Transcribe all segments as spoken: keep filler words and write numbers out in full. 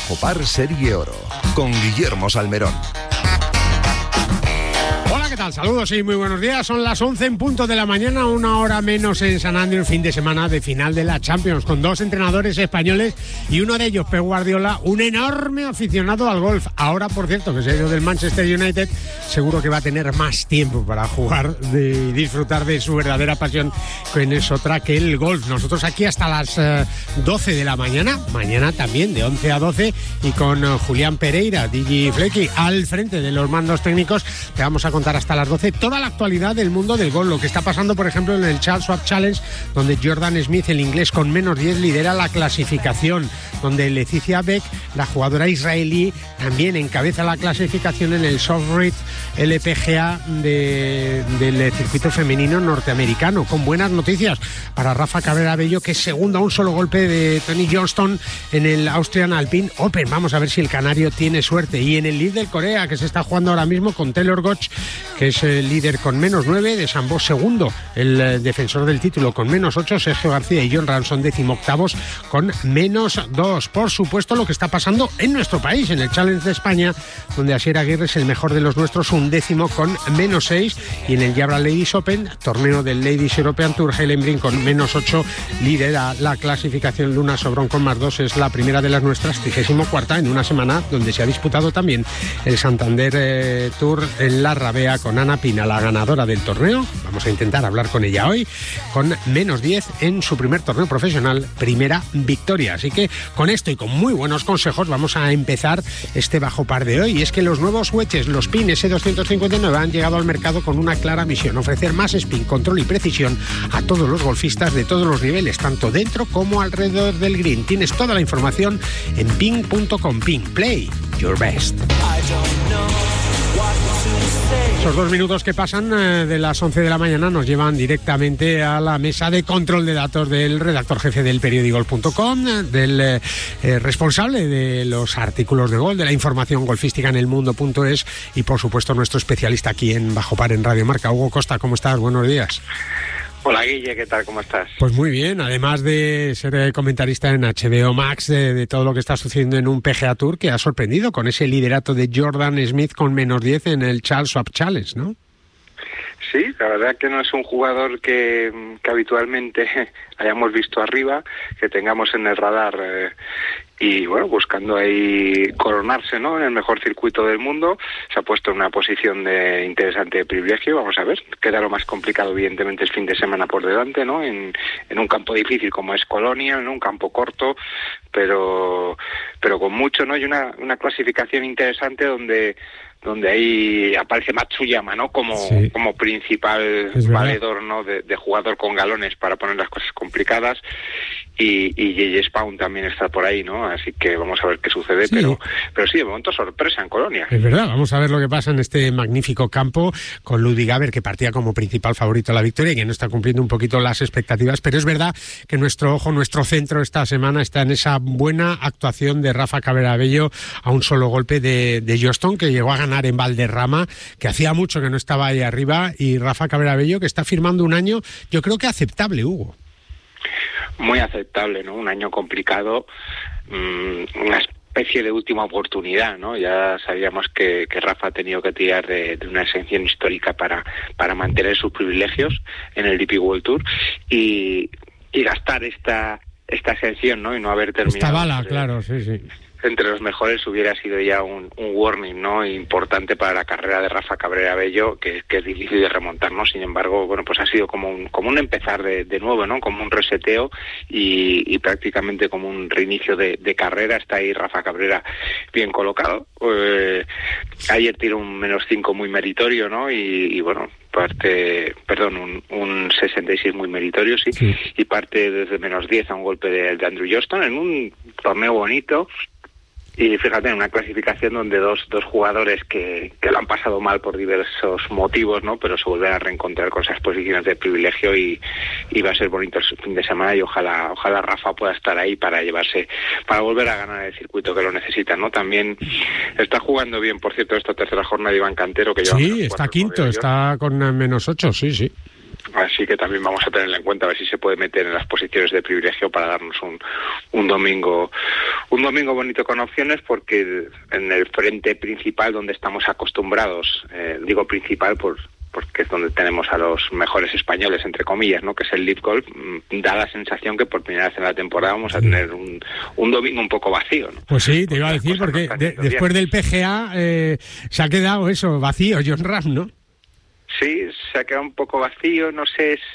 Bajo Par Serie Oro, con Guillermo Salmerón. ¿Qué tal? Saludos y muy buenos días. Son las once en punto de la mañana, una hora menos en San Andreu, fin de semana de final de la Champions, con dos entrenadores españoles y uno de ellos, Pep Guardiola, un enorme aficionado al golf. Ahora, por cierto, que se ha ido del Manchester United, seguro que va a tener más tiempo para jugar y disfrutar de su verdadera pasión, que es otra que el golf. Nosotros aquí hasta las uh, doce de la mañana, mañana también de once a doce, y con uh, Julián Pereira, Digi Flecky, al frente de los mandos técnicos, te vamos a contar hasta las doce toda la actualidad del mundo del golf, lo que está pasando por ejemplo en el Charles Schwab Challenge, donde Jordan Smith, el inglés con menos diez, lidera la clasificación, donde Leticia Beck, la jugadora israelí, también encabeza la clasificación en el Softread L P G A de, del circuito femenino norteamericano, con buenas noticias para Rafa Cabrera Bello, que es segundo a un solo golpe de Tony Johnston en el Austrian Alpine Open. Vamos a ver si el canario tiene suerte. Y en el Lead del Corea, que se está jugando ahora mismo con Taylor Gooch, que es el líder con menos nueve, de Sambó segundo, el eh, defensor del título con menos ocho, Sergio García y John Ram son decimoctavos con menos dos. Por supuesto, lo que está pasando en nuestro país, en el Challenge de España, donde Asier Aguirre es el mejor de los nuestros, un décimo con menos seis, y en el Jabra Ladies Open, torneo del Ladies European Tour, Helen Brink con menos ocho lidera la clasificación. Luna Sobrón con más dos es la primera de las nuestras, trigésimo cuarta, en una semana donde se ha disputado también el Santander eh, Tour en la Rabea, con Ana Pina, la ganadora del torneo. Vamos a intentar hablar con ella hoy, con menos diez en su primer torneo profesional, primera victoria. Así que con esto y con muy buenos consejos vamos a empezar este Bajo Par de hoy. Y es que los nuevos wedges, los Pin S doscientos cincuenta y nueve, han llegado al mercado con una clara misión: ofrecer más spin, control y precisión a todos los golfistas de todos los niveles, tanto dentro como alrededor del green. Tienes toda la información en ping punto com. Ping, play your best. Esos dos minutos que pasan eh, de las once de la mañana nos llevan directamente a la mesa de control de datos del redactor jefe del periódico golf punto com, del eh, eh, responsable de los artículos de golf, de la información golfística en el mundo punto es, y por supuesto nuestro especialista aquí en Bajo Par en Radio Marca, Hugo Costa. ¿Cómo estás? Buenos días. Hola Guille, ¿qué tal? ¿Cómo estás? Pues muy bien, además de ser comentarista en H B O Max de, de todo lo que está sucediendo en un P G A Tour que ha sorprendido con ese liderato de Jordan Smith con menos diez en el Charles Schwab Challenge, ¿no? Sí, la verdad que no es un jugador que, que habitualmente hayamos visto arriba, que tengamos en el radar eh, y bueno, buscando ahí coronarse, ¿no?, en el mejor circuito del mundo. Se ha puesto en una posición de interesante de privilegio. Vamos a ver, queda lo más complicado evidentemente el fin de semana por delante, ¿no?, en, en un campo difícil como es Colonial, ¿no?, un campo corto, pero pero con mucho, ¿no?, y una, una clasificación interesante donde donde ahí aparece Matsuyama, ¿no?, como, sí, como principal valedor, ¿no?, de, de jugador con galones para poner las cosas complicadas, y, y J J Spaun también está por ahí, ¿no?, así que vamos a ver qué sucede, sí, pero pero sí, de momento sorpresa en Colonia. Es verdad, vamos a ver lo que pasa en este magnífico campo, con Ludwig Haber, que partía como principal favorito a la victoria y que no está cumpliendo un poquito las expectativas, pero es verdad que nuestro ojo, nuestro centro esta semana está en esa buena actuación de Rafa Cabrera Bello a un solo golpe de, de Johnston, que llegó a ganar en Valderrama, que hacía mucho que no estaba ahí arriba, y Rafa Cabrera Bello, que está firmando un año, yo creo que aceptable, Hugo. Muy aceptable, ¿no? Un año complicado, mmm, una especie de última oportunidad, ¿no? Ya sabíamos que, que Rafa ha tenido que tirar de, de una exención histórica para, para mantener sus privilegios en el D P World Tour y, y gastar esta esta exención, ¿no?, y no haber terminado. Esta bala, entre, claro, sí, sí. entre los mejores hubiera sido ya un, un warning, ¿no?, importante para la carrera de Rafa Cabrera Bello, que, que es difícil de remontar, ¿no? Sin embargo, bueno, pues ha sido como un, como un empezar de, de nuevo, ¿no?, como un reseteo y, y prácticamente como un reinicio de, de carrera. Está ahí Rafa Cabrera bien colocado. Eh, ayer tiró un menos cinco muy meritorio, ¿no? Y, y bueno, parte, perdón, un, un sesenta y seis muy meritorio, sí, sí, y parte desde menos diez a un golpe de, de Andrew Johnston en un torneo bonito. Y fíjate, en una clasificación donde dos dos jugadores que, que lo han pasado mal por diversos motivos, ¿no?, pero se vuelven a reencontrar con esas posiciones de privilegio, y, y va a ser bonito el fin de semana, y ojalá ojalá Rafa pueda estar ahí para llevarse, para volver a ganar el circuito que lo necesita, ¿no? También está jugando bien, por cierto, esta tercera jornada Iván Cantero, que lleva sí, está quinto, está con menos ocho, sí, sí. Así que también vamos a tenerla en cuenta, a ver si se puede meter en las posiciones de privilegio para darnos un, un domingo un domingo bonito con opciones porque en el frente principal donde estamos acostumbrados, eh, digo principal por porque es donde tenemos a los mejores españoles, entre comillas, ¿no? Que es el Live Golf, da la sensación que por primera vez en la temporada vamos a tener un, un domingo un poco vacío, ¿no? Pues sí, te iba a decir, porque de, después del P G A eh, se ha quedado eso, vacío, Jon Rahm, ¿no? Sí, se ha quedado un poco vacío, no sé, es...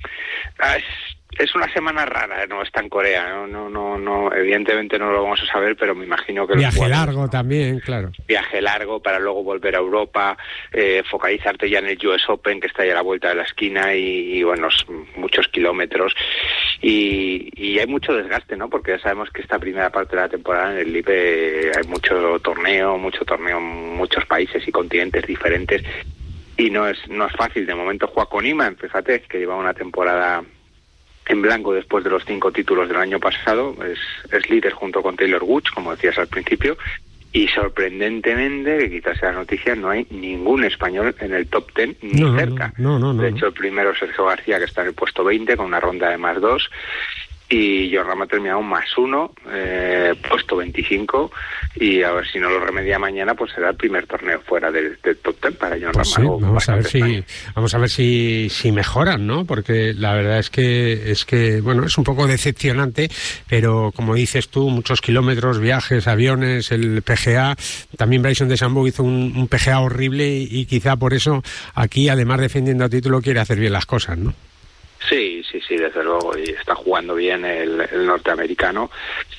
es Es una semana rara, no está en Corea, no, no, no, no, evidentemente no lo vamos a saber, pero me imagino que viaje los largo ¿no? también, claro. Viaje largo para luego volver a Europa, eh, focalizarte ya en el U S Open que está ya a la vuelta de la esquina y, y bueno, muchos kilómetros y, y hay mucho desgaste, ¿no? Porque ya sabemos que esta primera parte de la temporada en el L I P hay mucho torneo, mucho torneo en muchos países y continentes diferentes y no es no es fácil. De momento juega con Iman, fíjate que lleva una temporada en blanco después de los cinco títulos del año pasado, es, es líder junto con Taylor Woods, como decías al principio, y sorprendentemente, que quizás sea noticia, no hay ningún español en el top ten ni no, cerca. No, no, no, de no, hecho, el primero Sergio García, que está en el puesto veinte, con una ronda de más dos, y Jon Rahm ha terminado más uno, eh, puesto veinticinco, y a ver si no lo remedia mañana, pues será el primer torneo fuera del, del top ten para Jon Rahm. Pues sí, vamos a ver si vamos a ver si, si mejoran, ¿no? Porque la verdad es que es que bueno, es un poco decepcionante, pero como dices tú, muchos kilómetros, viajes, aviones, el P G A, también Bryson DeChambeau hizo un, un P G A horrible y, y quizá por eso aquí, además defendiendo a título, quiere hacer bien las cosas, ¿no? Sí, sí, sí, desde luego, y está jugando bien el, el norteamericano.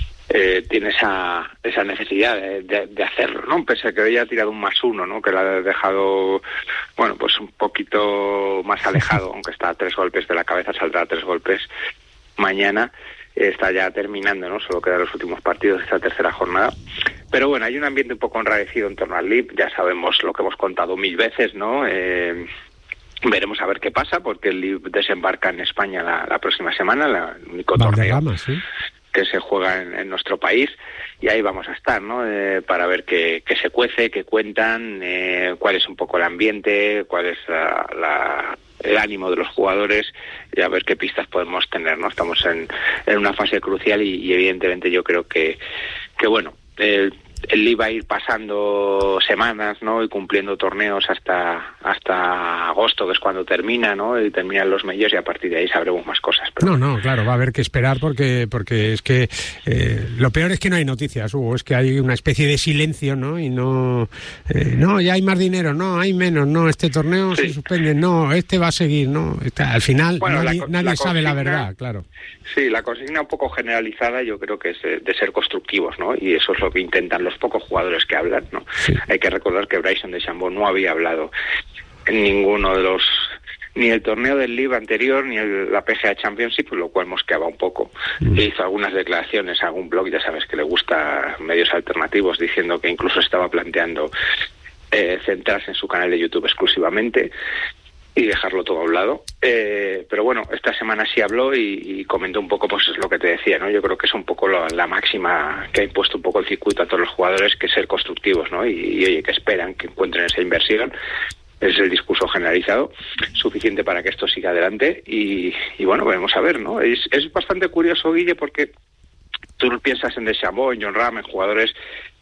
Eh, tiene esa esa necesidad de, de, de hacerlo, ¿no? Pese a que hoy ha tirado un más uno, ¿no? Que lo ha dejado, bueno, pues un poquito más alejado, aunque está a tres golpes de la cabeza, saldrá a tres golpes mañana. Está ya terminando, ¿no? Solo quedan los últimos partidos de esta tercera jornada. Pero bueno, hay un ambiente un poco enrarecido en torno al L I V. Ya sabemos lo que hemos contado mil veces, ¿no? Eh, Veremos a ver qué pasa, porque el L I V desembarca en España la, la próxima semana, la, el único torneo ¿sí? que se juega en, en nuestro país, y ahí vamos a estar, ¿no? Eh, para ver qué, qué se cuece, qué cuentan, eh, cuál es un poco el ambiente, cuál es la, la, el ánimo de los jugadores, y a ver qué pistas podemos tener, ¿no? Estamos en, en una fase crucial y, y evidentemente yo creo que, que bueno, el el L I V va a ir pasando semanas, ¿no? Y cumpliendo torneos hasta hasta agosto, que es cuando termina, ¿no? Y terminan los majors y a partir de ahí sabremos más cosas. Pero... No, no, claro, va a haber que esperar porque porque es que eh, lo peor es que no hay noticias, Hugo, es que hay una especie de silencio, ¿no? Y no, eh, no, ya hay más dinero, no, hay menos, no, este torneo sí. se suspende, no, este va a seguir, no, está, al final bueno, nadie, la, nadie la sabe consigna, la verdad, claro. Sí, la consigna un poco generalizada yo creo que es de, de ser constructivos, ¿no? Y eso es lo que intentan los pocos jugadores que hablan, ¿no? Sí. Hay que recordar que Bryson DeChambeau no había hablado en ninguno de los, ni el torneo del L I V anterior ni el, la P G A Championship, lo cual mosqueaba un poco. Mm. Hizo algunas declaraciones a algún blog, ya sabes que le gusta medios alternativos, diciendo que incluso estaba planteando eh, centrarse en su canal de YouTube exclusivamente y dejarlo todo a un lado. Eh, pero bueno, esta semana sí habló y, y comentó un poco, pues es lo que te decía, ¿no? Yo creo que es un poco la, la máxima que ha impuesto un poco el circuito a todos los jugadores, que es ser constructivos, ¿no? Y, y oye, que esperan que encuentren esa inversión. Es el discurso generalizado, suficiente para que esto siga adelante y, y bueno, veremos a ver, ¿no? Es, es bastante curioso, Guille, porque tú piensas en DeChambeau, en Jon Rahm, en jugadores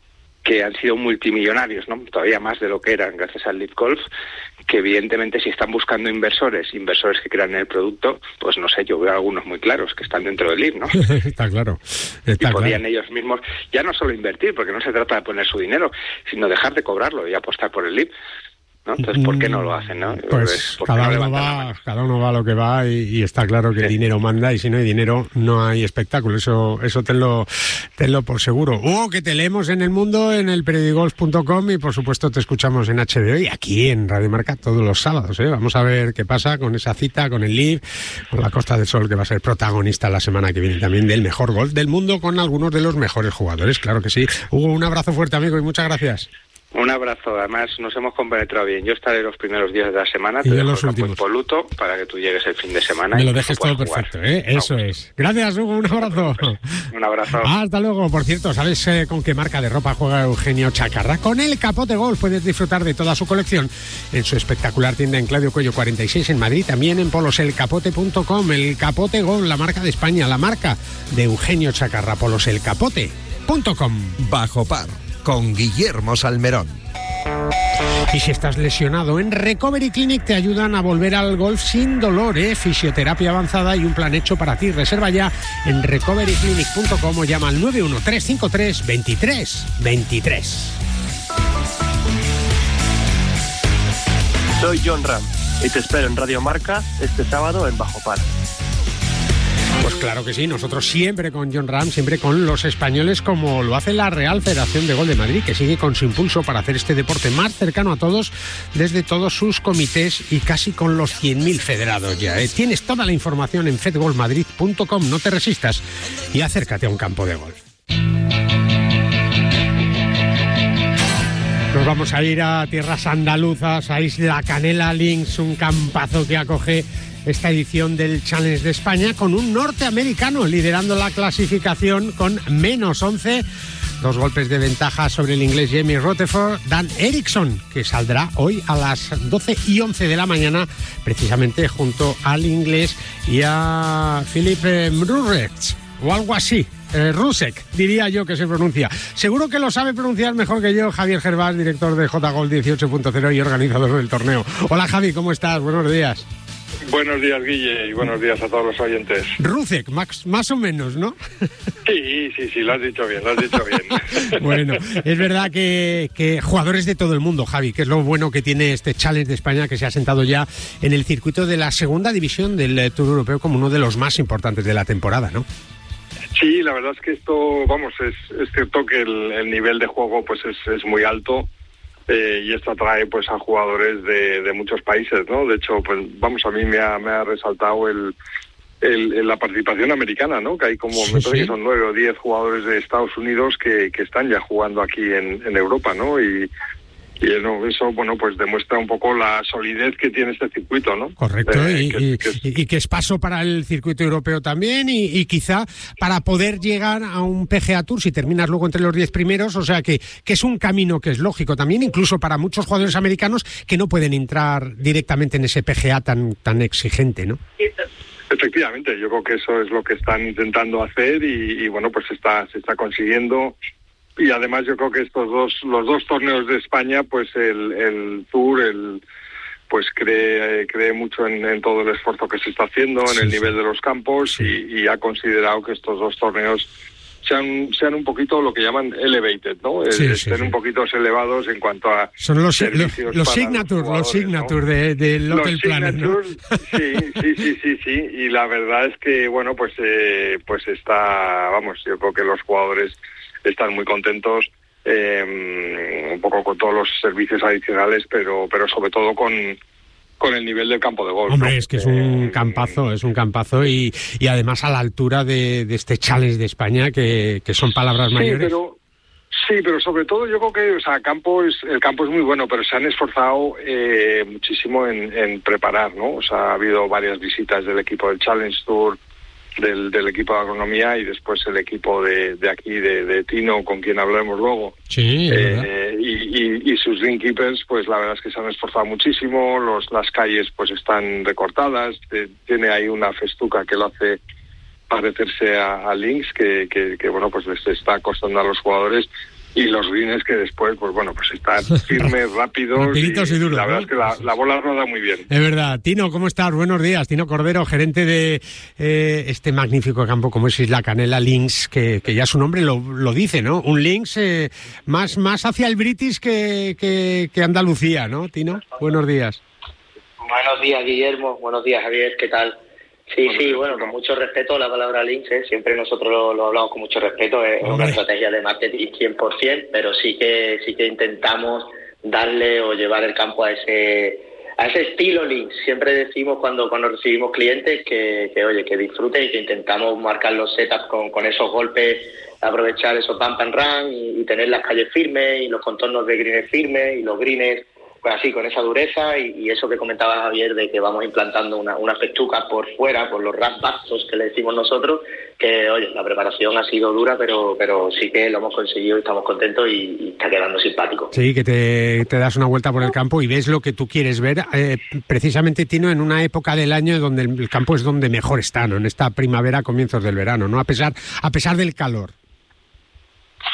que han sido multimillonarios, ¿no? Todavía más de lo que eran gracias al L I V Golf, que evidentemente si están buscando inversores, inversores que crean en el producto, pues no sé, yo veo algunos muy claros que están dentro del L I V, ¿no? Está claro. Está y podrían claro. ellos mismos ya no solo invertir, porque no se trata de poner su dinero, sino dejar de cobrarlo y apostar por el L I V. ¿No? Entonces, ¿por qué no lo hacen? ¿no? Pues cada, no uno va, cada uno va a lo que va y, y está claro que sí. El dinero manda y si no hay dinero no hay espectáculo. Eso eso tenlo, tenlo por seguro. Hugo, que te leemos en El Mundo, en el periodigolf punto com y por supuesto te escuchamos en H B O y aquí en Radio Marca todos los sábados. ¿eh? Vamos a ver qué pasa con esa cita, con el L I V, con la Costa del Sol, que va a ser protagonista la semana que viene también del mejor golf del mundo con algunos de los mejores jugadores. Claro que sí. Hugo, un abrazo fuerte, amigo, y muchas gracias. Un abrazo, además nos hemos compenetrado bien. Yo estaré los primeros días de la semana, y te yo dejo los últimos impoluto para que tú llegues el fin de semana. Me y lo dejes todo perfecto, ¿eh? Eso no, es. Gracias, Hugo, un abrazo. Un abrazo. Hasta luego. Por cierto, ¿sabes eh, con qué marca de ropa juega Eugenio Chacarra? Con el Capote Golf puedes disfrutar de toda su colección en su espectacular tienda en Claudio Cuello cuarenta y seis en Madrid, también en polos el capote punto com. El Capote Golf, la marca de España, la marca de Eugenio Chacarra. Polos El Capote. punto com. Bajo par, con Guillermo Salmerón. Y si estás lesionado, en Recovery Clinic te ayudan a volver al golf sin dolor, ¿eh? Fisioterapia avanzada y un plan hecho para ti. Reserva ya en recovery clinic punto com o llama al nueve uno tres cinco tres veintitrés veintitrés. Soy John Ram y te espero en Radio Marca este sábado en Bajo Par. Pues claro que sí, nosotros siempre con John Ram, siempre con los españoles, como lo hace la Real Federación de Golf de Madrid, que sigue con su impulso para hacer este deporte más cercano a todos desde todos sus comités y casi con los cien mil federados ya, ¿eh? Tienes toda la información en fed golf madrid punto com, no te resistas y acércate a un campo de golf. Nos vamos a ir a tierras andaluzas, a Isla Canela Links, un campazo que acoge esta edición del Challenge de España con un norteamericano liderando la clasificación con menos once, dos golpes de ventaja sobre el inglés Jamie Rutherford. Dan Erickson, que saldrá hoy a las doce y once de la mañana, precisamente junto al inglés y a Philip Mrurek, o algo así. Eh, Rusek, diría yo que se pronuncia. Seguro que lo sabe pronunciar mejor que yo Javier Gervás, director de J Golf dieciocho punto cero y organizador del torneo. Hola Javi, ¿cómo estás? Buenos días. Buenos días, Guille, y buenos días a todos los oyentes. Rusek, más, más o menos, ¿no? Sí, sí, sí, lo has dicho bien, lo has dicho bien. Bueno, es verdad que, que jugadores de todo el mundo, Javi, que es lo bueno que tiene este Challenge de España, que se ha sentado ya en el circuito de la segunda división del Tour Europeo como uno de los más importantes de la temporada, ¿no? Sí, la verdad es que esto, vamos, es, es cierto que el, el nivel de juego pues es, es muy alto. Eh, y esto atrae pues a jugadores de, de muchos países, ¿no? De hecho, pues vamos, a mí me ha, me ha resaltado el, el, el la participación americana, ¿no? Que hay como, sí, me parece sí. que son nueve o diez jugadores de Estados Unidos que, que están ya jugando aquí en, en Europa, ¿no? Y, y eso, eso, bueno, pues demuestra un poco la solidez que tiene este circuito, ¿no? Correcto, eh, y, que, y, que es... y que es paso para el circuito europeo también, y, y quizá para poder llegar a un P G A Tour si terminas luego entre los diez primeros, o sea que, que es un camino que es lógico también, incluso para muchos jugadores americanos que no pueden entrar directamente en ese P G A tan, tan exigente, ¿no? Efectivamente, yo creo que eso es lo que están intentando hacer y, y bueno, pues está, se está consiguiendo. Y además yo creo que estos dos, los dos torneos de España, pues el, el Tour, el pues cree, cree mucho en, en todo el esfuerzo que se está haciendo, en sí, el nivel de los campos, sí. y, y ha considerado que estos dos torneos sean, sean un poquito lo que llaman elevated, ¿no? Sí, Estén sí, sí. un poquito elevados en cuanto a son los los, los signature, los, los signature, ¿no? de, del Hotel Planet, ¿no? Sí, sí, sí, sí, sí. Y la verdad es que, bueno, pues, eh, pues está, vamos, yo creo que los jugadores están muy contentos, eh, un poco con todos los servicios adicionales, pero pero sobre todo con, con el nivel del campo de golf. Hombre, ¿no? es que es un campazo, es un campazo y, y además a la altura de, de este Challenge de España, que, que son palabras sí, mayores. Pero, sí, pero sobre todo yo creo que, o sea, campo es, el campo es muy bueno, pero se han esforzado eh, muchísimo en, en preparar, ¿no? O sea, ha habido varias visitas del equipo del Challenge Tour, Del, del equipo de agronomía y después el equipo de, de aquí, de, de Tino, con quien hablaremos luego. Sí, eh, y, y, y sus greenkeepers, pues la verdad es que se han esforzado muchísimo, los, las calles pues están recortadas, eh, tiene ahí una festuca que lo hace parecerse a, a Links, que, que, que bueno, pues les está costando a los jugadores, y los greens que después, pues bueno, pues están firmes, rápidos, rapiditos y, y duros, la verdad ¿no? es que la, la bola rueda muy bien. Es verdad. Tino, ¿cómo estás? Buenos días. Tino Cordero, gerente de eh, este magnífico campo como es Isla Canela Links, que, que ya su nombre lo, lo dice, ¿no? Un Links eh, más, más hacia el British que, que, que Andalucía, ¿no, Tino? Buenos días. Buenos días, Guillermo. Buenos días, Javier. ¿Qué tal? Sí, bueno, sí, bueno, con mucho respeto la palabra links, ¿eh? Siempre nosotros lo, lo hablamos con mucho respeto, es Hombre. una estrategia de marketing cien por ciento, pero sí que sí que intentamos darle o llevar el campo a ese a ese estilo links. Siempre decimos cuando cuando recibimos clientes que, que oye, que disfruten y que intentamos marcar los setups con, con esos golpes, aprovechar esos bump and run y, y tener las calles firmes y los contornos de greens firmes y los greens pues así, con esa dureza y, y eso que comentaba Javier de que vamos implantando una, una festuca por fuera, por los ras bastos que le decimos nosotros, que oye, la preparación ha sido dura, pero pero sí que lo hemos conseguido y estamos contentos y, y está quedando simpático. Sí, que te, te das una vuelta por el campo y ves lo que tú quieres ver, eh, precisamente, Tino, en una época del año donde el campo es donde mejor está, ¿no? En esta primavera, comienzos del verano, ¿no? A pesar, a pesar del calor.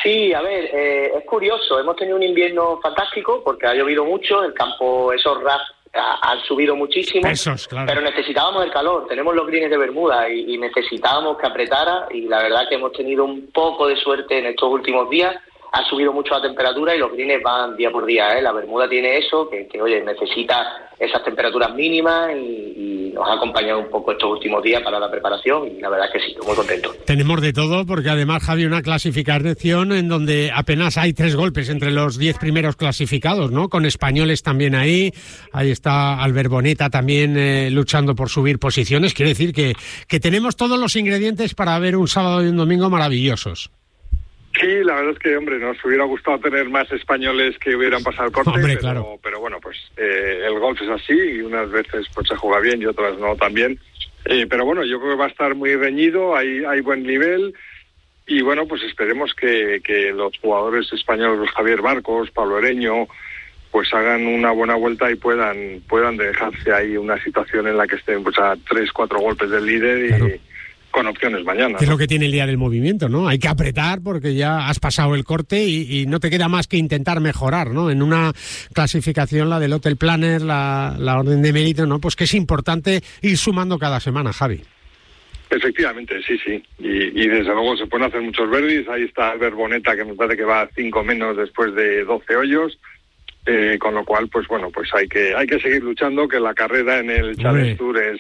Sí, a ver, eh, es curioso. Hemos tenido un invierno fantástico porque ha llovido mucho, el campo, esos R A F han subido muchísimo, Esos, claro. Pero necesitábamos el calor. Tenemos los greens de Bermuda y, y necesitábamos que apretara, y la verdad que hemos tenido un poco de suerte en estos últimos días. Ha subido mucho la temperatura y los greens van día por día, ¿eh? La Bermuda tiene eso, que, que oye, necesita esas temperaturas mínimas y, y nos ha acompañado un poco estos últimos días para la preparación, y la verdad es que sí, muy contento. Tenemos de todo, porque además, Javi, una clasificación en donde apenas hay tres golpes entre los diez primeros clasificados, ¿no? Con españoles también ahí, ahí está Albert Boneta también eh, luchando por subir posiciones. Quiere decir que, que tenemos todos los ingredientes para ver un sábado y un domingo maravillosos. Sí, la verdad es que, hombre, nos hubiera gustado tener más españoles que hubieran pasado el corte, hombre, pero, claro. pero bueno, pues eh, el golf es así y unas veces pues se juega bien y otras no tan bien. Eh, pero bueno, yo creo que va a estar muy reñido, hay, hay buen nivel y bueno, pues esperemos que, que los jugadores españoles, los Javier Marcos, Pablo Ereño, pues hagan una buena vuelta y puedan puedan dejarse ahí una situación en la que estén pues a tres, cuatro golpes del líder y... Claro. Con opciones mañana. Que es ¿no? lo que tiene el día del movimiento, ¿no? Hay que apretar porque ya has pasado el corte y, y no te queda más que intentar mejorar, ¿no? En una clasificación, la del Hotel Planner, la, la orden de mérito, ¿no? Pues que es importante ir sumando cada semana, Javi. Efectivamente, sí, sí. Y, y desde luego se pueden hacer muchos verdis. Ahí está Albert Boneta, que me parece que va a cinco menos después de doce hoyos. Eh, con lo cual, pues bueno, pues hay que hay que seguir luchando, que la carrera en el Challenge Tour es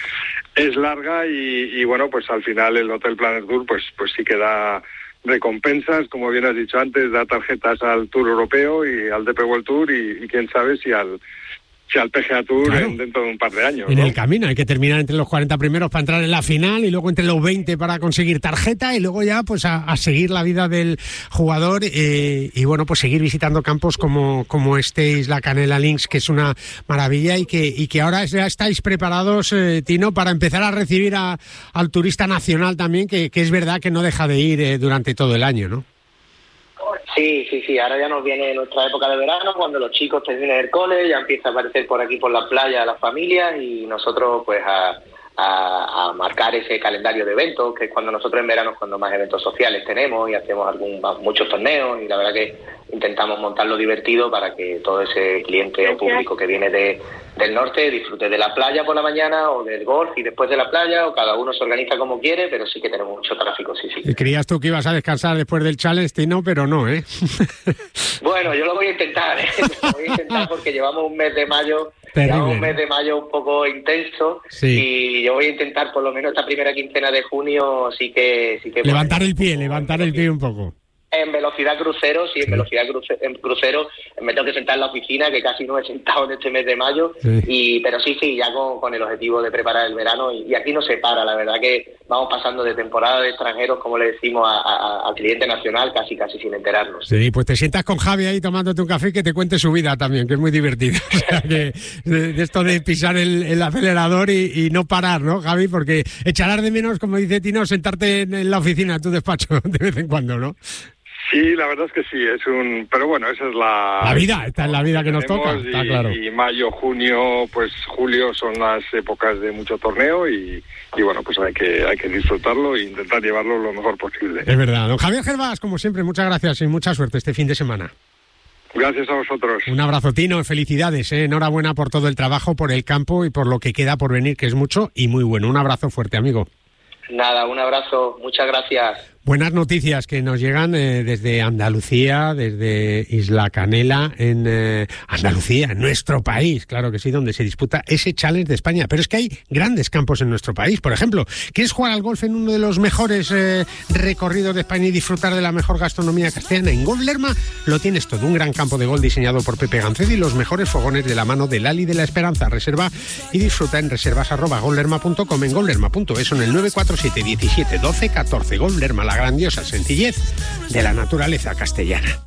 es larga y, y bueno, pues al final el Hotel Planet Tour pues pues sí que da recompensas, como bien has dicho antes, da tarjetas al Tour Europeo y al D P World Tour y, y quién sabe si al si al P G A Tour claro. en, dentro de un par de años. En ¿no? el camino, hay que terminar entre los cuarenta primeros para entrar en la final y luego entre los veinte para conseguir tarjeta y luego ya pues a, a seguir la vida del jugador eh, y bueno, pues seguir visitando campos como, como este Isla Canela Links, que es una maravilla y que, y que ahora ya estáis preparados, eh, Tino, para empezar a recibir a, al turista nacional también, que, que es verdad que no deja de ir eh, durante todo el año, ¿no? Sí, sí, sí, ahora ya nos viene nuestra época de verano, cuando los chicos terminan el cole, ya empieza a aparecer por aquí por la playa las familias y nosotros pues a, a, a marcar ese calendario de eventos, que es cuando nosotros en verano es cuando más eventos sociales tenemos y hacemos algún muchos torneos y la verdad que intentamos montarlo divertido para que todo ese cliente o público que viene de del norte disfrute de la playa por la mañana o del golf y después de la playa, o cada uno se organiza como quiere, pero sí que tenemos mucho tráfico, sí, sí. Y creías tú que ibas a descansar después del challenge, Tino, pero no, ¿eh? Bueno, yo lo voy a intentar, ¿eh? Lo voy a intentar porque llevamos un mes de mayo, Terrible, llevamos un ¿no? mes de mayo un poco intenso sí. Y yo voy a intentar por lo menos esta primera quincena de junio sí que... Sí que levantar bueno, el pie, levantar el pie un poco. En velocidad crucero, sí, en sí. velocidad cruce, en crucero me tengo que sentar en la oficina, que casi no he sentado en este mes de mayo, sí. y pero sí, sí, ya con, con el objetivo de preparar el verano, y, y aquí no se para, la verdad que vamos pasando de temporada de extranjeros, como le decimos, a, a, al cliente nacional, casi casi sin enterarnos. Sí, pues te sientas con Javi ahí tomándote un café y que te cuente su vida también, que es muy divertido. O sea, que de, de esto de pisar el, el acelerador y, y no parar, ¿no, Javi? Porque echarás de menos, como dice Tino, sentarte en, en la oficina, en tu despacho, de vez en cuando, ¿no? Sí, la verdad es que sí, es un... Pero bueno, esa es la... La vida, esta es la vida que nos toca, y, está claro. Y mayo, junio, pues julio son las épocas de mucho torneo y, y bueno, pues hay que hay que disfrutarlo e intentar llevarlo lo mejor posible. Es verdad. Don Javier Gervás, como siempre, muchas gracias y mucha suerte este fin de semana. Gracias a vosotros. Un abrazo, Tino, felicidades, ¿eh? Enhorabuena por todo el trabajo, por el campo y por lo que queda por venir, que es mucho y muy bueno. Un abrazo fuerte, amigo. Nada, un abrazo, muchas gracias. Buenas noticias que nos llegan eh, desde Andalucía, desde Isla Canela, en eh, Andalucía, en nuestro país, claro que sí, donde se disputa ese Challenge de España. Pero es que hay grandes campos en nuestro país. Por ejemplo, ¿quieres jugar al golf en uno de los mejores eh, recorridos de España y disfrutar de la mejor gastronomía castellana? En Golf Lerma lo tienes todo. Un gran campo de golf diseñado por Pepe Gancedo y los mejores fogones de la mano de Lali de la Esperanza. Reserva y disfruta en reservas arroba gollerma punto com, en gollerma punto es, en el nueve cuatro siete diecisiete doce catorce. Golf Lerma, la grandiosa sencillez de la naturaleza castellana.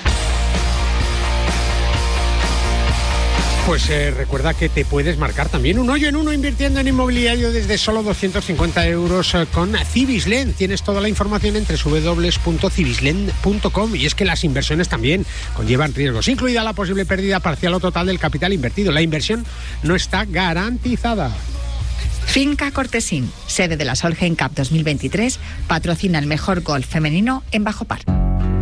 Pues eh, recuerda que te puedes marcar también un hoyo en uno invirtiendo en inmobiliario desde solo doscientos cincuenta euros eh, con Cibislen. Tienes toda la información en doble u doble u doble u punto cibislen punto com. Y es que las inversiones también conllevan riesgos, incluida la posible pérdida parcial o total del capital invertido. La inversión no está garantizada. Finca Cortesín, sede de la Solheim Cup dos mil veintitrés, patrocina el mejor golf femenino en Bajo Par.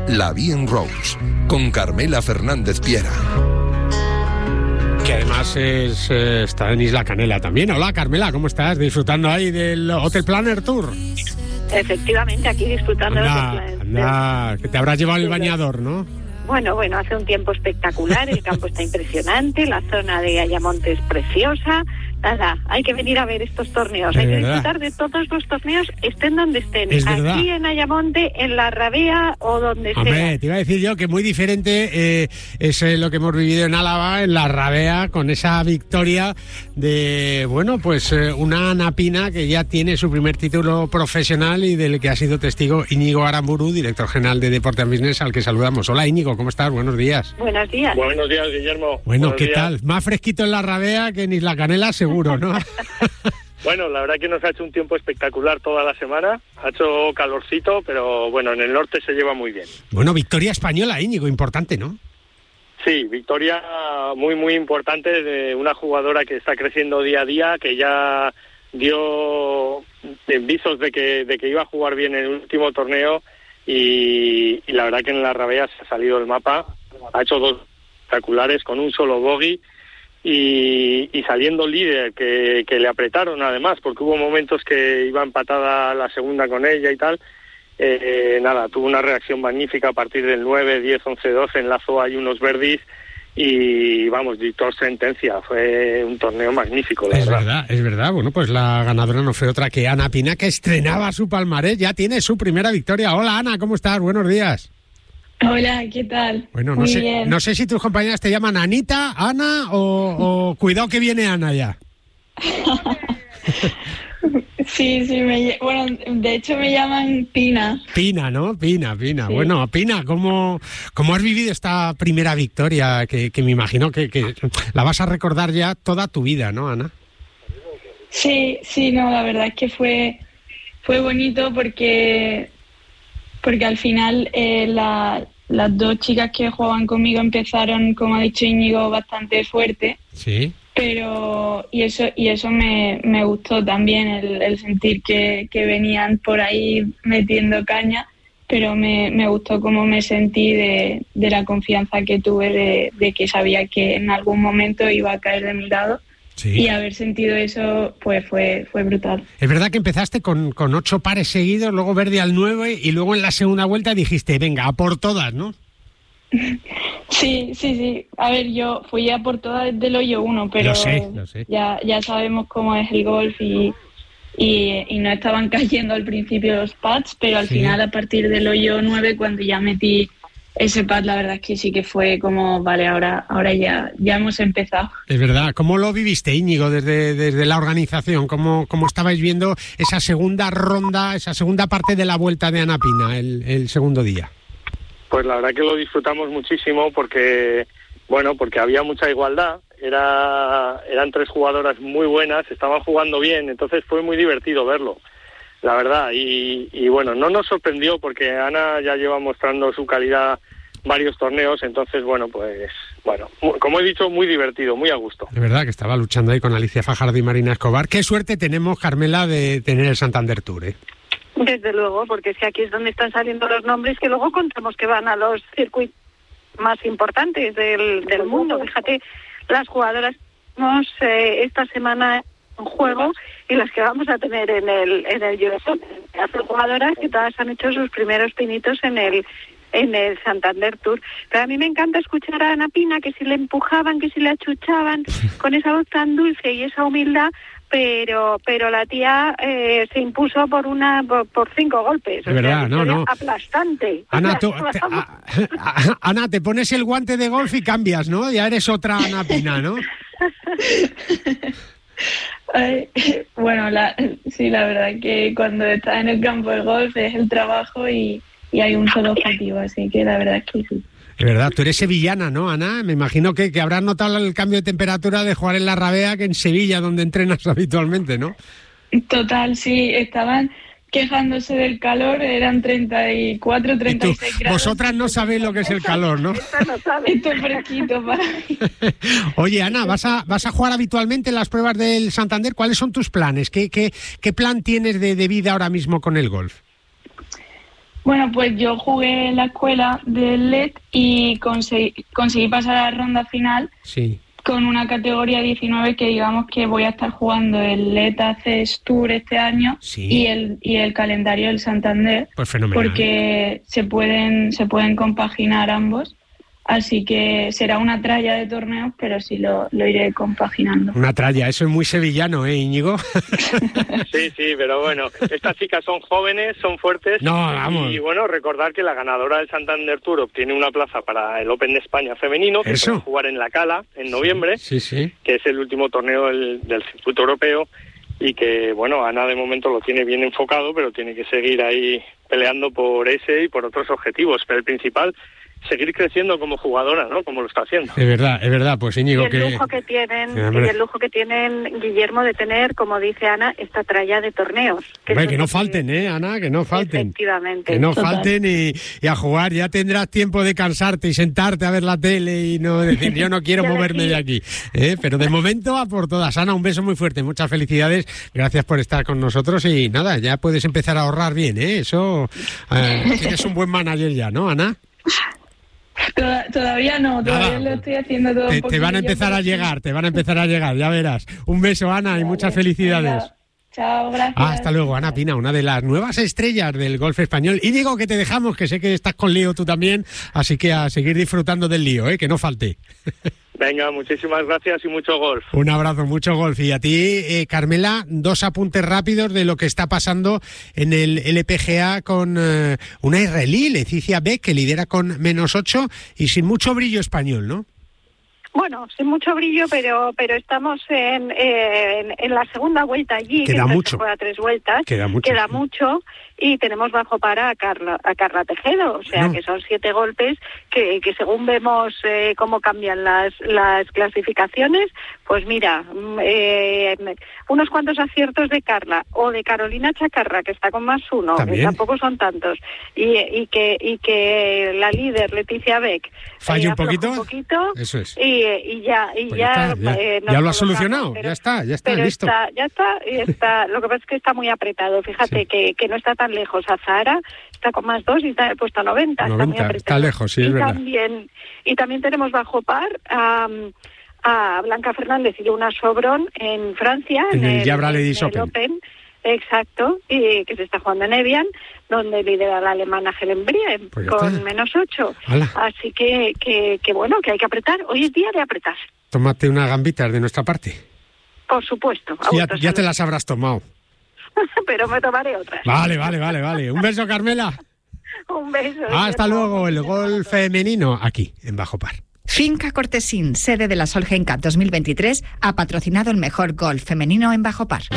La Bien Rose, con Carmela Fernández Piera. Que además es, eh, está en Isla Canela también. Hola Carmela, ¿cómo estás? Disfrutando ahí del Hotel Planner Tour. Efectivamente, aquí disfrutando anda, del anda, que te habrás llevado el bañador, ¿no? Bueno, bueno, hace un tiempo espectacular, el campo está impresionante, la zona de Ayamonte es preciosa. Nada, hay que venir a ver estos torneos, Es hay que verdad. disfrutar de todos los torneos, estén donde estén, Es aquí verdad. en Ayamonte, en la Rabea o donde Hombre, sea. te iba a decir yo que muy diferente eh, es eh, lo que hemos vivido en Álava, en la Rabea, con esa victoria de, bueno, pues eh, una Ana Pina que ya tiene su primer título profesional y del que ha sido testigo Íñigo Aramburu, director general de Deporte and Business, al que saludamos. Hola Íñigo, ¿cómo estás? Buenos días. Buenos días. Buenos días, Guillermo. Bueno, Buenos ¿qué días. tal? Más fresquito en la Rabea que en Isla Canela, seguro, ¿no? Bueno, la verdad que nos ha hecho un tiempo espectacular toda la semana. Ha hecho calorcito, pero bueno, en el norte se lleva muy bien. Bueno, victoria española, Íñigo, importante, ¿no? Sí, victoria muy, muy importante de una jugadora que está creciendo día a día, que ya dio visos de que, de que iba a jugar bien en el último torneo y, y la verdad que en la Rabea se ha salido el mapa. Ha hecho dos espectaculares con un solo bogey. Y, y saliendo líder, que, que le apretaron además, porque hubo momentos que iba empatada la segunda con ella y tal. Eh, nada, tuvo una reacción magnífica a partir del nueve, diez, once, doce, enlazó ahí unos verdis y vamos, dictó sentencia. Fue un torneo magnífico, la Es verdad. verdad, es verdad. Bueno, pues la ganadora no fue otra que Ana Pina, que estrenaba su palmarés, ya tiene su primera victoria. Hola Ana, ¿cómo estás? Buenos días. Hola, ¿qué tal? Bueno, no Muy sé, bien. no sé si tus compañeras te llaman Anita, Ana o, o cuidado que viene Ana ya. Sí, sí, me, ll- bueno, de hecho me llaman Pina. Pina, ¿no? Pina, Pina. Sí. Bueno, Pina, ¿cómo, ¿cómo has vivido esta primera victoria? Que, que me imagino que, que la vas a recordar ya toda tu vida, ¿no, Ana? Sí, sí, no, la verdad es que fue, fue bonito porque, porque al final eh, la- las dos chicas que jugaban conmigo empezaron, como ha dicho Íñigo, bastante fuerte. Sí. Pero y eso y eso me, me gustó también, el, el sentir que, que venían por ahí metiendo caña, pero me, me gustó cómo me sentí de, de la confianza que tuve de, de que sabía que en algún momento iba a caer de mi lado. Sí. Y haber sentido eso pues fue fue brutal. Es verdad que empezaste con, con ocho pares seguidos, luego verde al nueve y luego en la segunda vuelta dijiste, venga, a por todas, ¿no? Sí, sí, sí. A ver, yo fui a por todas desde el hoyo uno, pero Lo sé, lo sé. Ya, ya sabemos cómo es el golf y, y, y no estaban cayendo al principio los pads, pero al Sí. final a partir del hoyo nueve, cuando ya metí ese pad, la verdad es que sí que fue como, vale, ahora, ahora ya, ya hemos empezado. Es verdad. ¿Cómo lo viviste, Íñigo, desde, desde la organización? ¿Cómo, ¿Cómo estabais viendo esa segunda ronda, esa segunda parte de la vuelta de Ana Pina, el, el segundo día? Pues la verdad que lo disfrutamos muchísimo porque, bueno, porque había mucha igualdad. Era, eran tres jugadoras muy buenas, estaban jugando bien, entonces fue muy divertido verlo, la verdad. Y, y bueno, no nos sorprendió porque Ana ya lleva mostrando su calidad varios torneos, entonces bueno, pues bueno, mu- como he dicho, muy divertido, muy a gusto. Es verdad que estaba luchando ahí con Alicia Fajardo y Marina Escobar. Qué suerte tenemos, Carmela, de tener el Santander Tour, ¿eh? Desde luego, porque es que aquí es donde están saliendo los nombres que luego contamos que van a los circuitos más importantes del, del mundo. Fíjate, las jugadoras que tenemos eh, esta semana en juego y las que vamos a tener en el en el U S Open. Las jugadoras que todas han hecho sus primeros pinitos en el en el Santander Tour. Pero a mí me encanta escuchar a Ana Pina, que si le empujaban, que si le achuchaban, con esa voz tan dulce y esa humildad, pero pero la tía eh, se impuso por una por, por cinco golpes. Es verdad, no, no. Aplastante. Ana, tú, te, a- a- Ana, te pones el guante de golf y cambias, ¿no? Ya eres otra Ana Pina, ¿no? Ay, bueno, la, sí, la verdad que cuando estás en el campo de golf es el trabajo y, y hay un solo objetivo, así que la verdad es que sí. Es verdad, tú eres sevillana, ¿no, Ana? Me imagino que, que habrás notado el cambio de temperatura de jugar en la Rabea que en Sevilla, donde entrenas habitualmente, ¿no? Total, sí, estaban quejándose del calor, eran treinta y cuatro, treinta y seis Y tú, grados. vosotras no sabéis lo que es el calor, ¿no? Esto es fresquito para mí. Oye, Ana, ¿vas a, vas a jugar habitualmente en las pruebas del Santander? ¿Cuáles son tus planes? ¿Qué, qué, qué plan tienes de, de vida ahora mismo con el golf? Bueno, pues yo jugué en la escuela del L E D y conseguí, conseguí pasar a la ronda final sí. con una categoría diecinueve que digamos que voy a estar jugando el L E D A C E S Tour este año sí. y el y el calendario del Santander. Pues fenomenal. Porque se pueden, se pueden compaginar ambos. Así que será una tralla de torneos, pero sí lo, lo iré compaginando. Una tralla, eso es muy sevillano, ¿eh, Íñigo? Sí, sí, pero bueno, estas chicas son jóvenes, son fuertes. No, vamos. Y bueno, recordar que la ganadora del Santander Tour obtiene una plaza para el Open de España femenino, que se va a jugar en La Cala en noviembre, sí, sí. que es el último torneo del, del circuito europeo, y que, bueno, Ana de momento lo tiene bien enfocado, pero tiene que seguir ahí peleando por ese y por otros objetivos, pero el principal, seguir creciendo como jugadora, ¿no? Como lo está haciendo. Es verdad, es verdad, pues Íñigo, y el que... lujo que tienen, sí, y el lujo que tienen, Guillermo, de tener, como dice Ana, esta tralla de torneos. Que, hombre, que no falten, ¿eh, Ana? Que no falten. Efectivamente. Que no Total. falten y, y a jugar. Ya tendrás tiempo de cansarte y sentarte a ver la tele y no decir, yo no quiero moverme de aquí. ¿eh? Pero de momento, a por todas. Ana, un beso muy fuerte, muchas felicidades. Gracias por estar con nosotros y nada, ya puedes empezar a ahorrar bien, ¿eh? Eso, eh, tienes un buen manager ya, ¿no, Ana? Todavía no, todavía Nada. lo estoy haciendo todo. Te, un te van a poquillo, empezar a pero sí. llegar, te van a empezar a llegar, ya verás. Un beso, Ana, y muchas felicidades. Venga. Chao, gracias. Ah, hasta luego, Ana Pina, una de las nuevas estrellas del golf español. Y digo que te dejamos, que sé que estás con lío tú también, así que a seguir disfrutando del lío, ¿eh? Que no falte. Venga, muchísimas gracias y mucho golf. Un abrazo, mucho golf. Y a ti, eh, Carmela, dos apuntes rápidos de lo que está pasando en el L P G A con eh, una israelí, Leticia Beck, que lidera con menos ocho y sin mucho brillo español, ¿no? Bueno, sin mucho brillo, pero pero estamos en, eh, en, en la segunda vuelta allí. Queda que mucho. Se juega tres vueltas. Queda mucho. Queda mucho. Y tenemos bajo para a Carla, a Carla Tejedo. O sea, no. que son siete golpes que, que según vemos eh, cómo cambian las, las clasificaciones, pues mira, eh, unos cuantos aciertos de Carla o de Carolina Chacarra, que está con más uno, que tampoco son tantos, y, y que y que la líder, Leticia Beck, falle eh, un poquito. un poquito. Eso es. Y, y ya, y Pues ya, ya, está, ya, eh, ya lo has colocamos, solucionado, pero, ya está, ya está, pero listo. Está, ya está, y está. Lo que pasa es que está muy apretado. Fíjate Sí. que, que no está tan lejos. Azahara está con más dos y está puesto a noventa. noventa, está muy apretado. está lejos, sí, es y verdad. También, y también tenemos bajo par a, a Blanca Fernández y Luna Sobrón en Francia. En el Jabra en Ladies el Open. Open. Exacto, y que se está jugando en Evian, donde lidera la alemana Helen Briem, Pues ya con está. menos ocho. Hala. Así que, que, que bueno, que hay que apretar. Hoy es día de apretar, Tómate unas gambitas de nuestra parte. por supuesto. a Ya, vuestra ya te salud. las habrás tomado. Pero me tomaré otras. Vale, vale, vale, vale. Un beso, Carmela. Un beso. Hasta luego, el golf femenino aquí, en Bajo Par. Finca Cortesín, sede de la Solheim Cup dos mil veintitrés, ha patrocinado el mejor golf femenino en Bajo Par.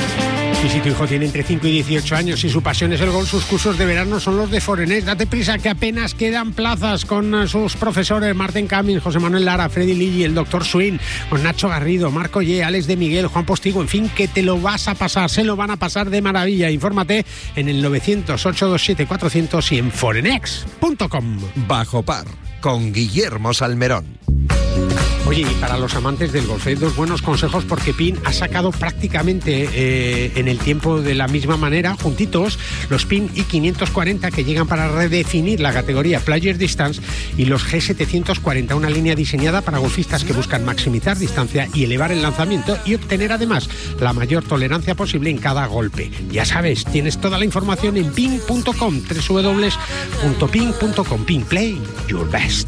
Y si tu hijo tiene entre cinco y dieciocho años y su pasión es el golf, sus cursos de verano son los de Forenex. Date prisa que apenas quedan plazas con eh, sus profesores Martín Cummings, José Manuel Lara, Freddy Lilli, el doctor Swin, con Nacho Garrido, Marco Ye, Alex de Miguel, Juan Postigo, en fin, que te lo vas a pasar, se lo van a pasar de maravilla. Infórmate en el novecientos, ocho dos siete, cuatrocientos y en forenex punto com. Bajo Par, con Guillermo Salmerón. Oye, y para los amantes del golf, hay dos buenos consejos porque Pin ha sacado prácticamente eh, en el tiempo de la misma manera, juntitos, los Pin I quinientos cuarenta que llegan para redefinir la categoría Player Distance y los G setecientos cuarenta, una línea diseñada para golfistas que buscan maximizar distancia y elevar el lanzamiento y obtener además la mayor tolerancia posible en cada golpe. Ya sabes, tienes toda la información en pin punto com, doble u doble u doble u punto pin punto com. Pin, play your best.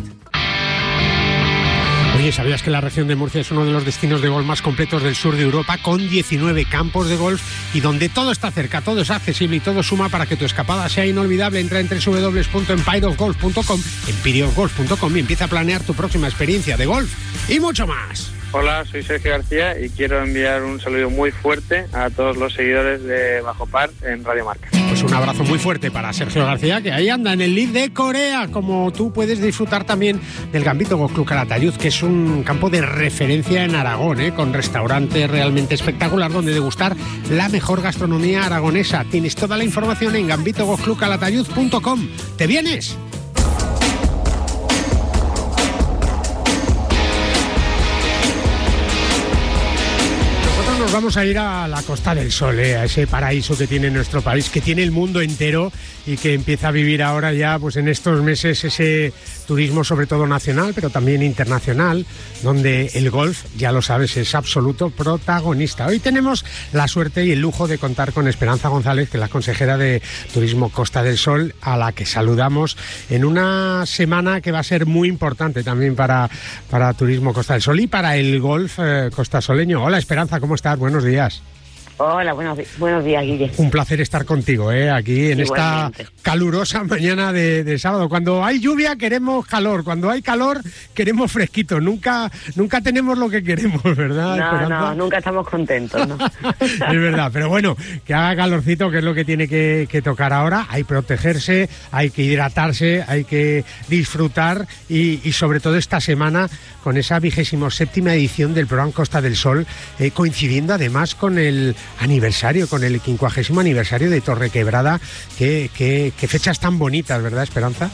Oye, ¿sabías que la región de Murcia es uno de los destinos de golf más completos del sur de Europa, con diecinueve campos de golf y donde todo está cerca, todo es accesible y todo suma para que tu escapada sea inolvidable? Entra en doble u doble u doble u punto empire of golf punto com, empire of golf punto com y empieza a planear tu próxima experiencia de golf y mucho más. Hola, soy Sergio García y quiero enviar un saludo muy fuerte a todos los seguidores de Bajo Par en Radio Marca. Pues un abrazo muy fuerte para Sergio García, que ahí anda en el lead de Corea, como tú puedes disfrutar también del Gambito Golf Club Calatayud, que es un campo de referencia en Aragón, ¿eh? Con restaurante realmente espectacular donde degustar la mejor gastronomía aragonesa. Tienes toda la información en gambito golf club calatayud punto com. ¿Te vienes? nos vamos a ir a la Costa del Sol, ¿eh? A ese paraíso que tiene nuestro país, que tiene el mundo entero y que empieza a vivir ahora ya, pues en estos meses, ese turismo sobre todo nacional, pero también internacional, donde el golf, ya lo sabes, es absoluto protagonista. Hoy tenemos la suerte y el lujo de contar con Esperanza González, que es la consejera de Turismo Costa del Sol, a la que saludamos en una semana que va a ser muy importante también para, para Turismo Costa del Sol y para el golf eh, costasoleño. Hola Esperanza, ¿cómo estás? Buenos días. Hola, buenos, buenos días, Guille. Un placer estar contigo, ¿eh? Aquí en Igualmente. Esta calurosa mañana de, de sábado. Cuando hay lluvia queremos calor, cuando hay calor queremos fresquito. Nunca nunca tenemos lo que queremos, ¿verdad, No, Esperanza? no, nunca estamos contentos, ¿no? Es verdad, pero bueno, que haga calorcito, que es lo que tiene que, que tocar ahora. Hay que protegerse, hay que hidratarse, hay que disfrutar y, y sobre todo esta semana con esa vigésimo séptima edición del programa Costa del Sol, eh, coincidiendo además con el aniversario, con el quincuagésimo aniversario de Torrequebrada. Qué, qué, qué fechas tan bonitas, ¿verdad, Esperanza?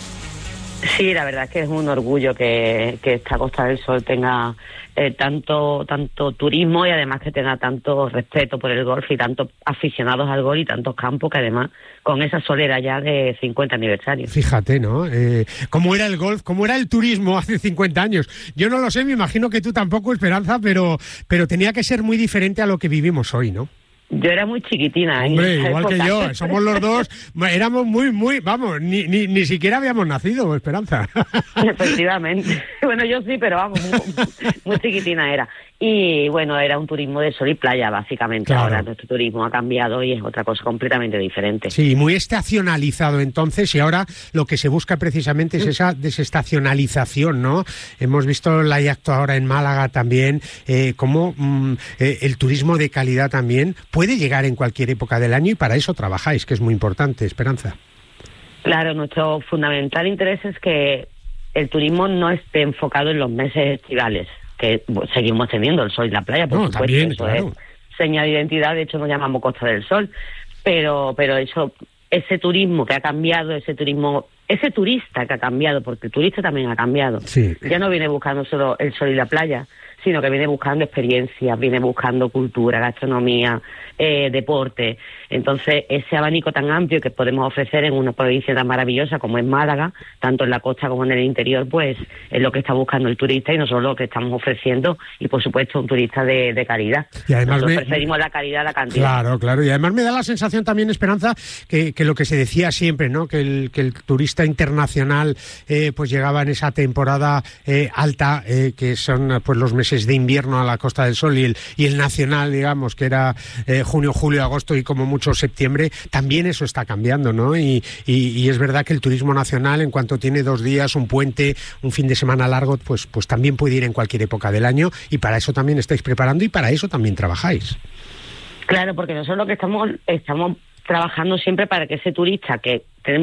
Sí, la verdad es que es un orgullo que, que esta Costa del Sol tenga eh, tanto tanto turismo y además que tenga tanto respeto por el golf y tantos aficionados al golf y tantos campos, que además con esa solera ya de cincuenta aniversario. Fíjate, ¿no? Eh, ¿Cómo era el golf? ¿Cómo era el turismo hace cincuenta años? Yo no lo sé, me imagino que tú tampoco, Esperanza, pero, pero tenía que ser muy diferente a lo que vivimos hoy, ¿no? Yo era muy chiquitina. Hombre, en esa igual época. que yo, somos los dos, éramos muy, muy, vamos, ni, ni, ni siquiera habíamos nacido, Esperanza. Efectivamente. Bueno, yo sí, pero vamos, muy, muy chiquitina era. Y bueno, era un turismo de sol y playa, básicamente. Claro. Ahora nuestro turismo ha cambiado y es otra cosa completamente diferente. Sí, muy estacionalizado entonces, y ahora lo que se busca precisamente es esa desestacionalización, ¿no? Hemos visto la Yacto ahora en Málaga también, eh, cómo mm, eh, el turismo de calidad también puede llegar en cualquier época del año, y para eso trabajáis, que es muy importante, Esperanza. Claro, nuestro fundamental interés es que el turismo no esté enfocado en los meses estivales, que bueno, seguimos teniendo el sol y la playa, por No, supuesto, también, eso claro. es señal de identidad, de hecho nos llamamos Costa del Sol, pero pero eso, ese turismo que ha cambiado, ese turismo, ese turista que ha cambiado, porque el turista también ha cambiado, Sí. ya no viene buscando solo el sol y la playa, sino que viene buscando experiencias, viene buscando cultura, gastronomía, eh, deporte. Entonces, ese abanico tan amplio que podemos ofrecer en una provincia tan maravillosa como es Málaga, tanto en la costa como en el interior, pues es lo que está buscando el turista y nosotros lo que estamos ofreciendo, y por supuesto un turista de, de calidad. Y además nosotros me- preferimos la calidad a la cantidad. Claro, claro. Y además me da la sensación también, Esperanza, que, que lo que se decía siempre, ¿no? Que el, que el turista internacional eh, pues llegaba en esa temporada eh, alta, eh, que son pues los meses de invierno a la Costa del Sol, y el, y el nacional, digamos, que era eh, junio, julio, agosto y como mucho septiembre. También eso está cambiando, ¿no? Y, y, y es verdad que el turismo nacional, en cuanto tiene dos días, un puente, un fin de semana largo, pues, pues también puede ir en cualquier época del año, y para eso también estáis preparando y para eso también trabajáis. Claro, porque nosotros lo que estamos estamos trabajando siempre para que ese turista que tenemos